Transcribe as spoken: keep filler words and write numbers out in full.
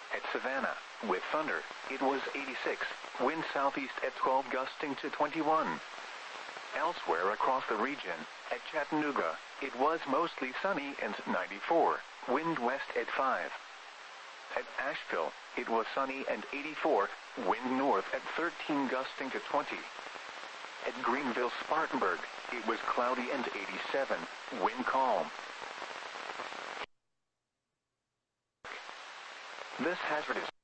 At Savannah, with thunder, it was eighty-six, wind southeast at twelve gusting to twenty-one. Elsewhere across the region, at Chattanooga, it was mostly sunny and ninety-four, wind west at five. At Asheville, it was sunny and eighty-four, wind north at thirteen gusting to twenty. At Greenville-Spartanburg, it was cloudy and eighty-seven, wind calm. This hazardous